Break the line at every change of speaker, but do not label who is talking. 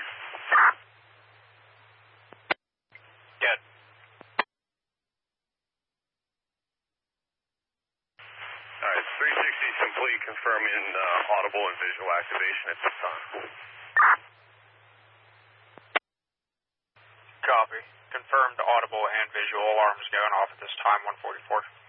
Good.
Alright, 360 is complete, confirming audible and visual activation at this time.
Copy. Confirmed audible and visual alarms going off at this time, 144.